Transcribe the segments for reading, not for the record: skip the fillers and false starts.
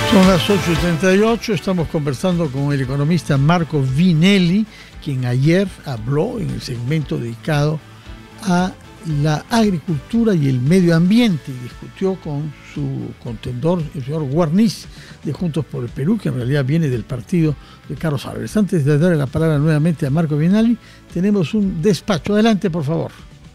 Son las 8:38, estamos conversando con el economista Marco Vinelli, quien ayer habló en el segmento dedicado a la agricultura y el medio ambiente y discutió con su contendor, el señor Guarniz, de Juntos por el Perú, que en realidad viene del partido de Carlos Álvarez. Antes de darle la palabra nuevamente a Marco Vinelli, tenemos un despacho. Adelante, por favor.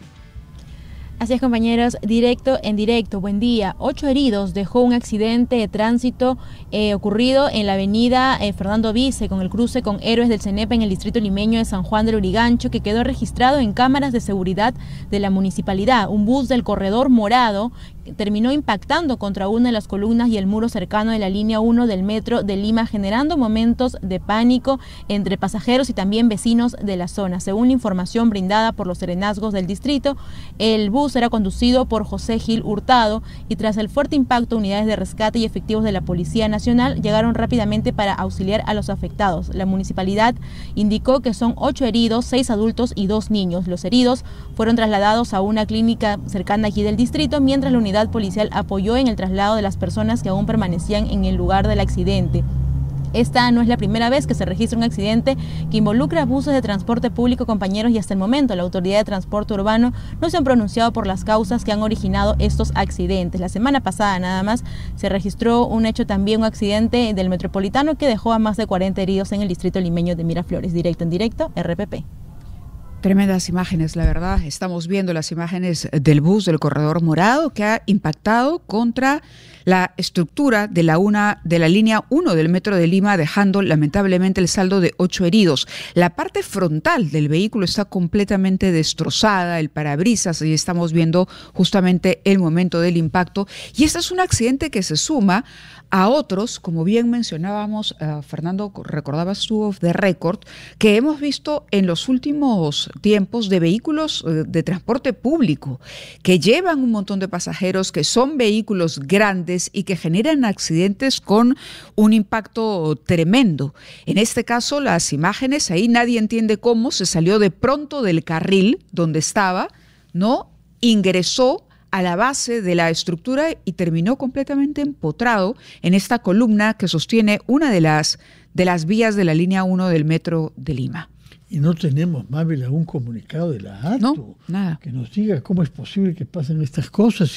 Así es, compañeros, directo en directo. Buen día. 8 heridos dejó un accidente de tránsito ocurrido en la avenida Fernando Vice con el cruce con Héroes del Cenepa en el distrito limeño de San Juan del Urigancho, que quedó registrado en cámaras de seguridad de la municipalidad. Un bus del corredor morado terminó impactando contra una de las columnas y el muro cercano de la línea 1 del metro de Lima, generando momentos de pánico entre pasajeros y también vecinos de la zona. Según la información brindada por los serenazgos del distrito, el bus era conducido por José Gil Hurtado y tras el fuerte impacto, unidades de rescate y efectivos de la Policía Nacional llegaron rápidamente para auxiliar a los afectados. La municipalidad indicó que son 8 heridos, 6 adultos y 2 niños. Los heridos fueron trasladados a una clínica cercana aquí del distrito, mientras la unidad policial apoyó en el traslado de las personas que aún permanecían en el lugar del accidente. Esta no es la primera vez que se registra un accidente que involucra abusos de transporte público, compañeros, y hasta el momento la Autoridad de Transporte Urbano no se han pronunciado por las causas que han originado estos accidentes. La semana pasada nada más se registró un hecho también, un accidente del Metropolitano que dejó a más de 40 heridos en el distrito limeño de Miraflores. Directo en directo, RPP. Tremendas imágenes, la verdad. Estamos viendo las imágenes del bus del corredor morado que ha impactado contra la estructura de la línea 1 del metro de Lima, dejando lamentablemente el saldo de 8 heridos. La parte frontal del vehículo está completamente destrozada, el parabrisas, y estamos viendo justamente el momento del impacto. Y este es un accidente que se suma a otros, como bien mencionábamos, Fernando, recordabas tú off the record, que hemos visto en los últimos tiempos de vehículos de transporte público que llevan un montón de pasajeros, que son vehículos grandes y que generan accidentes con un impacto tremendo. En este caso, las imágenes, ahí nadie entiende cómo se salió de pronto del carril donde estaba, ¿no? Ingresó a la base de la estructura y terminó completamente empotrado en esta columna que sostiene una de las vías de la línea 1 del metro de Lima. Y no tenemos, Mabel, algún comunicado de la ATU, no, nada, que nos diga cómo es posible que pasen estas cosas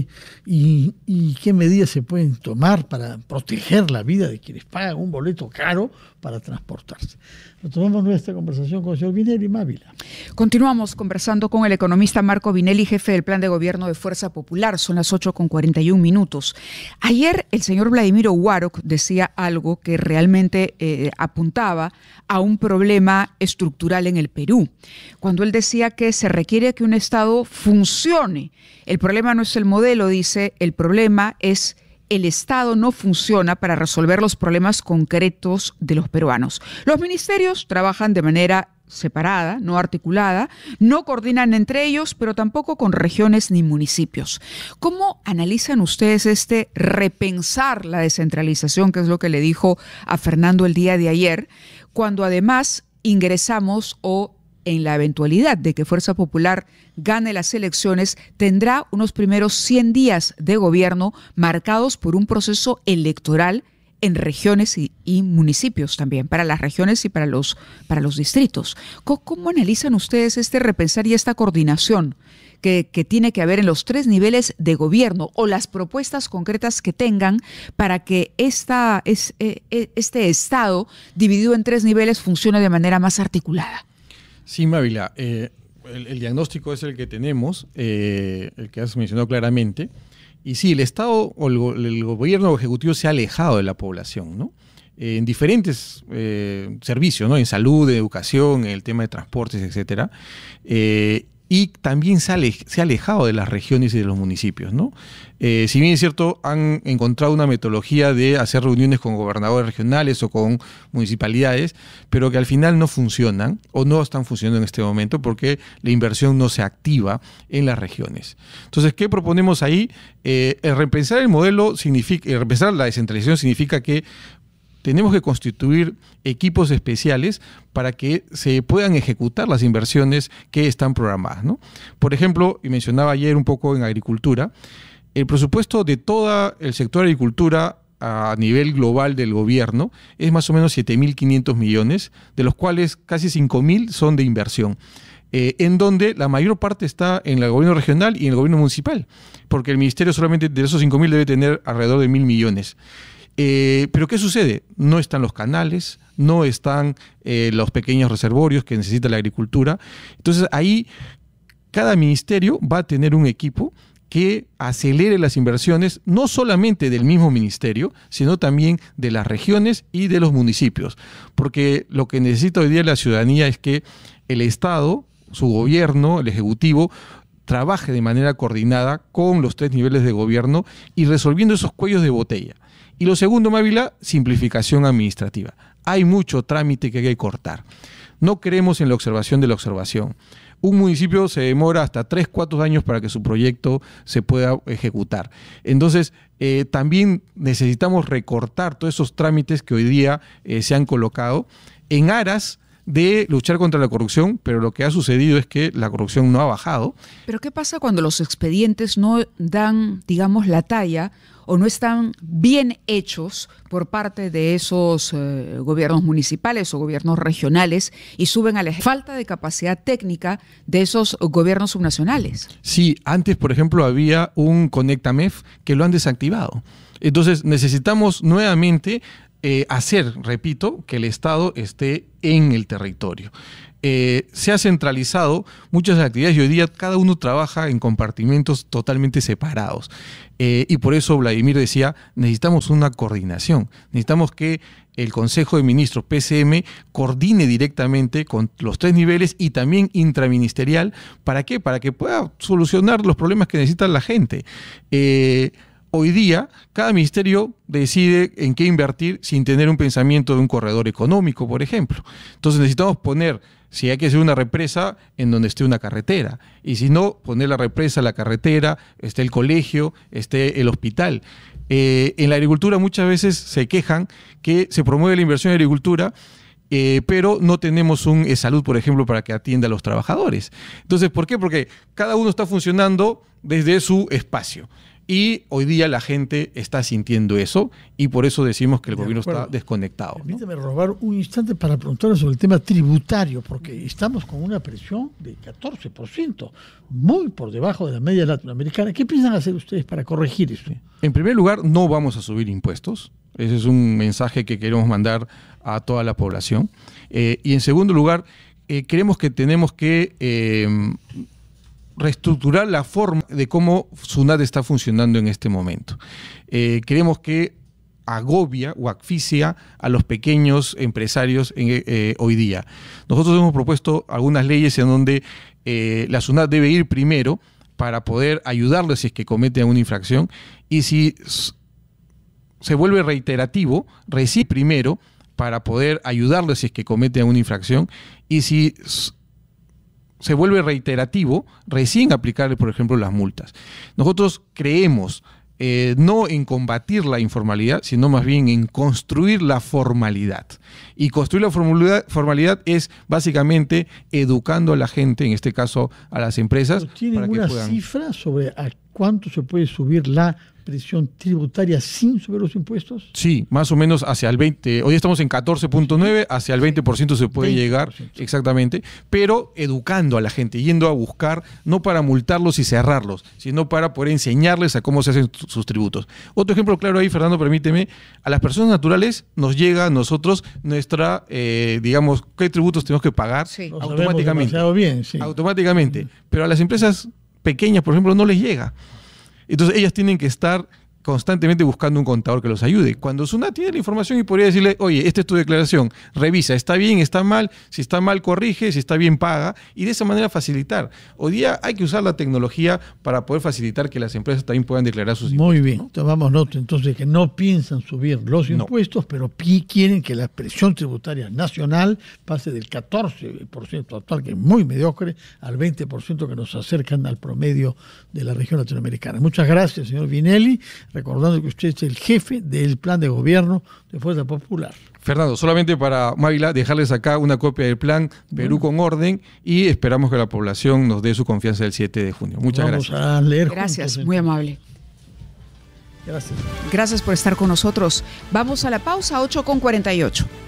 y qué medidas se pueden tomar para proteger la vida de quienes pagan un boleto caro para transportarse. Retomamos nuestra conversación con el señor Vinelli. Mávila. Continuamos conversando con el economista Marco Vinelli, jefe del Plan de Gobierno de Fuerza Popular. Son las 8:41. Ayer el señor Vladimiro Huároc decía algo que realmente apuntaba a un problema estructural en el Perú, cuando él decía que se requiere que un Estado funcione. El problema no es el modelo, dice, el problema es el Estado no funciona para resolver los problemas concretos de los peruanos. Los ministerios trabajan de manera separada, no articulada, no coordinan entre ellos, pero tampoco con regiones ni municipios. ¿Cómo analizan ustedes este repensar la descentralización, que es lo que le dijo a Fernando el día de ayer, cuando además ingresamos en la eventualidad de que Fuerza Popular gane las elecciones, tendrá unos primeros 100 días de gobierno marcados por un proceso electoral en regiones y municipios también, para las regiones y para los distritos? ¿Cómo analizan ustedes este repensar y esta coordinación que tiene que haber en los 3 niveles de gobierno, o las propuestas concretas que tengan para que este Estado dividido en 3 niveles funcione de manera más articulada? Sí, Mávila, el diagnóstico es el que tenemos, el que has mencionado claramente, y sí, el Estado o el gobierno ejecutivo se ha alejado de la población, ¿no? En diferentes servicios, ¿no? En salud, en educación, en el tema de transportes, etcétera, y también se ha alejado de las regiones y de los municipios, ¿no? Si bien es cierto, han encontrado una metodología de hacer reuniones con gobernadores regionales o con municipalidades, pero que al final no funcionan o no están funcionando en este momento porque la inversión no se activa en las regiones. Entonces, ¿qué proponemos ahí? El repensar el modelo significa, el repensar la descentralización significa que tenemos que constituir equipos especiales para que se puedan ejecutar las inversiones que están programadas, ¿no? Por ejemplo, y mencionaba ayer un poco en agricultura, el presupuesto de todo el sector agricultura a nivel global del gobierno es más o menos 7.500 millones, de los cuales casi 5.000 son de inversión. En donde la mayor parte está en el gobierno regional y en el gobierno municipal, porque el ministerio solamente de esos 5.000 debe tener alrededor de 1.000 millones. Pero ¿qué sucede? No están los canales, no están los pequeños reservorios que necesita la agricultura. Entonces ahí cada ministerio va a tener un equipo que acelere las inversiones, no solamente del mismo ministerio, sino también de las regiones y de los municipios. Porque lo que necesita hoy día la ciudadanía es que el Estado, su gobierno, el Ejecutivo, trabaje de manera coordinada con los 3 niveles de gobierno y resolviendo esos cuellos de botella. Y lo segundo, Mávila, simplificación administrativa. Hay mucho trámite que hay que cortar. No creemos en la observación de la observación. Un municipio se demora hasta 3-4 años para que su proyecto se pueda ejecutar. Entonces, también necesitamos recortar todos esos trámites que hoy día se han colocado en aras de luchar contra la corrupción, pero lo que ha sucedido es que la corrupción no ha bajado. Pero ¿qué pasa cuando los expedientes no dan, digamos, la talla o no están bien hechos por parte de esos gobiernos municipales o gobiernos regionales y suben a la falta de capacidad técnica de esos gobiernos subnacionales? Sí, antes, por ejemplo, había un Conectamef que lo han desactivado. Entonces necesitamos nuevamente hacer, repito, que el Estado esté en el territorio. Se ha centralizado muchas actividades y hoy día cada uno trabaja en compartimentos totalmente separados. Y por eso Vladimir decía, necesitamos una coordinación, necesitamos que el Consejo de Ministros, PCM, coordine directamente con los 3 niveles y también intraministerial. ¿Para qué? Para que pueda solucionar los problemas que necesita la gente. Hoy día, cada ministerio decide en qué invertir sin tener un pensamiento de un corredor económico, por ejemplo. Entonces necesitamos poner, si hay que hacer una represa, en donde esté una carretera. Y si no, poner la represa, la carretera, esté el colegio, esté el hospital. En la agricultura muchas veces se quejan que se promueve la inversión en agricultura, pero no tenemos un salud, por ejemplo, para que atienda a los trabajadores. Entonces, ¿por qué? Porque cada uno está funcionando desde su espacio. Y hoy día la gente está sintiendo eso y por eso decimos que el gobierno está desconectado. Permítame robar un instante para preguntarle sobre el tema tributario, porque estamos con una presión de 14%, muy por debajo de la media latinoamericana. ¿Qué piensan hacer ustedes para corregir eso? En primer lugar, no vamos a subir impuestos. Ese es un mensaje que queremos mandar a toda la población. Y en segundo lugar, creemos que tenemos que reestructurar la forma de cómo SUNAT está funcionando en este momento. Creemos que agobia o asfixia a los pequeños empresarios hoy día. Nosotros hemos propuesto algunas leyes en donde la SUNAT debe ir primero para poder ayudarles si es que cometen una infracción y si se vuelve reiterativo, recibe primero para poder ayudarles si es que cometen una infracción y si se vuelve reiterativo, recién aplicarle, por ejemplo, las multas. Nosotros creemos no en combatir la informalidad, sino más bien en construir la formalidad. Y construir la formalidad es básicamente educando a la gente, en este caso a las empresas. ¿Tienen una cifra sobre a cuánto se puede subir la presión tributaria sin subir los impuestos? Sí, más o menos hacia el 20%. Hoy estamos en 14.9%, hacia el 20% se puede 20%. Llegar, exactamente, pero educando a la gente, yendo a buscar, no para multarlos y cerrarlos, sino para poder enseñarles a cómo se hacen sus tributos. Otro ejemplo claro ahí, Fernando, permíteme, a las personas naturales nos llega a nosotros nuestra, digamos, qué tributos tenemos que pagar automáticamente. Bien, sí. Automáticamente, pero a las empresas pequeñas, por ejemplo, no les llega. Entonces ellas tienen que estar constantemente buscando un contador que los ayude. Cuando SUNAT tiene la información y podría decirle, oye, esta es tu declaración, revisa, está bien, está mal, si está mal corrige, si está bien paga, y de esa manera facilitar. Hoy día hay que usar la tecnología para poder facilitar que las empresas también puedan declarar sus impuestos. Muy bien, ¿no? Tomamos nota entonces de que no piensan subir los impuestos, pero quieren que la presión tributaria nacional pase del 14% actual, que es muy mediocre, al 20% que nos acercan al promedio de la región latinoamericana. Muchas gracias, señor Vinelli. Recordando que usted es el jefe del plan de gobierno de Fuerza Popular. Fernando, solamente para Mávila, dejarles acá una copia del plan Perú con Orden y esperamos que la población nos dé su confianza el 7 de junio. Muchas gracias. Vamos a leer Gracias, juntos, muy amable. Gracias. Gracias por estar con nosotros. Vamos a la pausa, 8:48.